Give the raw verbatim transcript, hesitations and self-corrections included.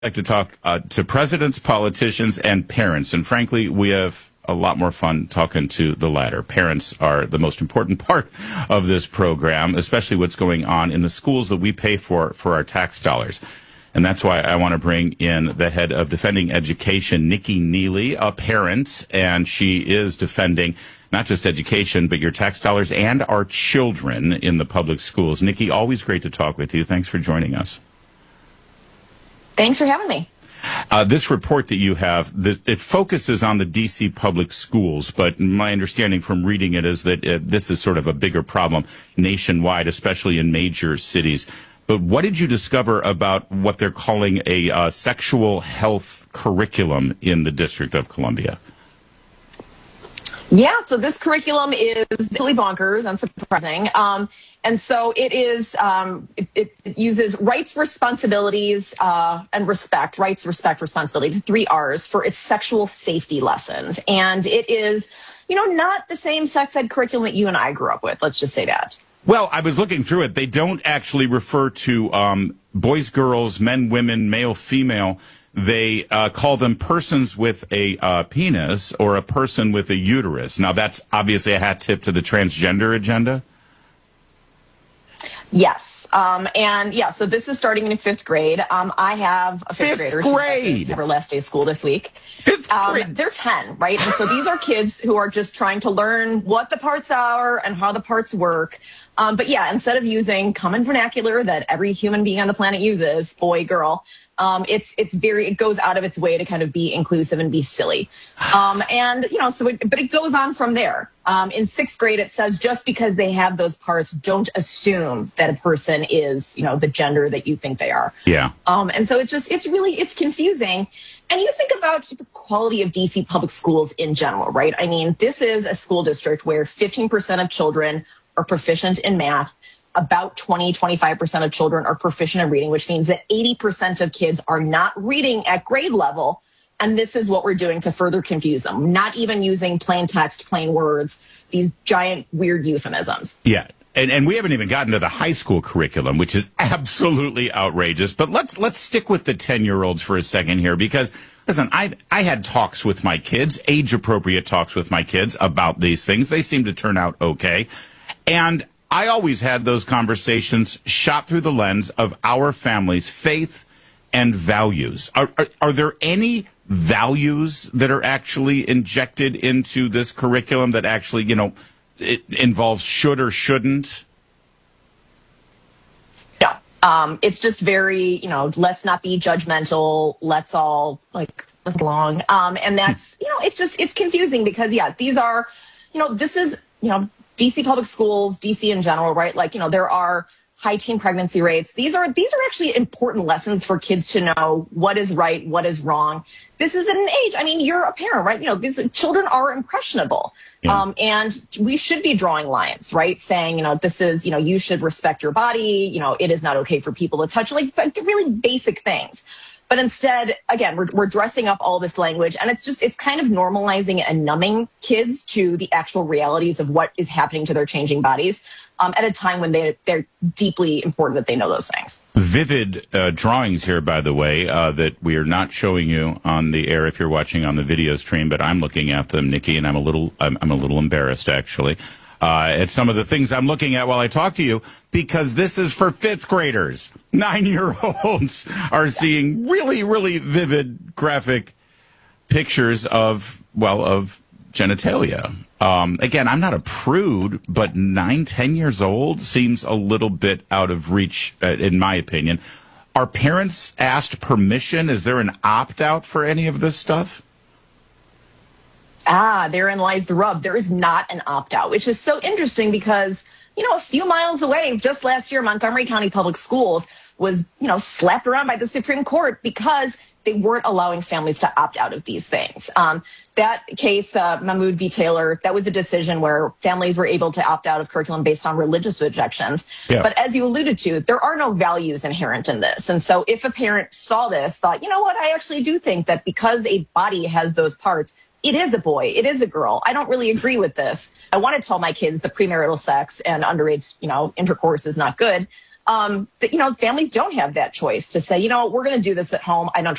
like to talk uh, to presidents, politicians, and parents. And frankly, we have a lot more fun talking to the latter. Parents are the most important part of this program, especially what's going on in the schools that we pay for for our tax dollars. And that's why I want to bring in the head of Defending Education, Nikki Neely, a parent, and she is defending not just education, but your tax dollars and our children in the public schools. Nikki, always great to talk with you. Thanks for joining us. Thanks for having me. Uh, this report that you have, this, it focuses on the D C public schools, but my understanding from reading it is that uh, this is sort of a bigger problem nationwide, especially in major cities. But what did you discover about what they're calling a uh, sexual health curriculum in the District of Columbia? Yeah, so this curriculum is really bonkers, unsurprising. Um, and so it is, um, it, it uses rights, responsibilities, uh, and respect, rights, respect, responsibility, the three R's for its sexual safety lessons. And it is, you know, not the same sex ed curriculum that you and I grew up with. Let's just say that. Well, I was looking through it. They don't actually refer to um, boys, girls, men, women, male, female. They uh, call them persons with a uh, penis or a person with a uterus. Now, that's obviously a hat tip to the transgender agenda. Yes. Um, and yeah, so this is starting in fifth grade. Um, I have a fifth, fifth grader. grade. Her last day of school this week. Fifth um, grade. They're ten, right? And so these are kids who are just trying to learn what the parts are and how the parts work. Um, but yeah, instead of using common vernacular that every human being on the planet uses, boy, girl, Um, it's it's very it goes out of its way to kind of be inclusive and be silly, um, and you know so it, but it goes on from there. Um, in sixth grade, it says just because they have those parts, don't assume that a person is you know the gender that you think they are. Yeah. Um, and so it's just it's really it's confusing. And you think about the quality of D C public schools in general, right? I mean, this is a school district where fifteen percent of children are proficient in math. About twenty, twenty-five percent of children are proficient in reading, which means that eighty percent of kids are not reading at grade level. And this is what we're doing to further confuse them, not even using plain text, plain words, these giant weird euphemisms. Yeah. And, and we haven't even gotten to the high school curriculum, which is absolutely outrageous. But let's let's stick with the ten-year-olds for a second here, because, listen, I I had talks with my kids, age-appropriate talks with my kids about these things. They seem to turn out okay. And I always had those conversations shot through the lens of our family's faith and values. Are, are, are there any values that are actually injected into this curriculum that actually, you know, it involves should or shouldn't? No. Um, it's just very, you know, let's not be judgmental. Let's all, like, let's get along. Um, and that's, you know, it's just, it's confusing because, yeah, these are, you know, this is, you know, D C public schools, D C in general, right? Like, you know, there are high teen pregnancy rates. These are these are actually important lessons for kids to know what is right, what is wrong. This is at an age, I mean, you're a parent, right? You know, these children are impressionable. Yeah. Um, and we should be drawing lines, right? Saying, you know, this is, you know, you should respect your body. You know, it is not okay for people to touch, like, like really basic things. But instead, again, we're, we're dressing up all this language, and it's just, it's kind of normalizing and numbing kids to the actual realities of what is happening to their changing bodies um, at a time when they, they're deeply important that they know those things. Vivid uh, drawings here, by the way, uh, that we are not showing you on the air if you're watching on the video stream, but I'm looking at them, Nikki, and I'm a little, I'm, I'm a little embarrassed, actually. Uh, at some of the things I'm looking at while I talk to you, because this is for fifth graders. Nine-year-olds are seeing really, really vivid graphic pictures of, well, of genitalia. Um, again, I'm not a prude, but nine, ten years old seems a little bit out of reach, uh, in my opinion. Are parents asked permission? Is there an opt-out for any of this stuff? Ah, therein lies the rub. There is not an opt-out, which is so interesting because, you know, a few miles away, just last year, Montgomery County Public Schools was, you know, slapped around by the Supreme Court because they weren't allowing families to opt out of these things. Um, that case, uh, Mahmoud v. Taylor, that was a decision where families were able to opt out of curriculum based on religious objections. Yeah. But as you alluded to, there are no values inherent in this. And so if a parent saw this, thought, you know what, I actually do think that because a body has those parts, it is a boy, it is a girl. I don't really agree with this. I want to tell my kids that premarital sex and underage, you know, intercourse is not good. Um, that, you know, families don't have that choice to say, you know, we're going to do this at home. I don't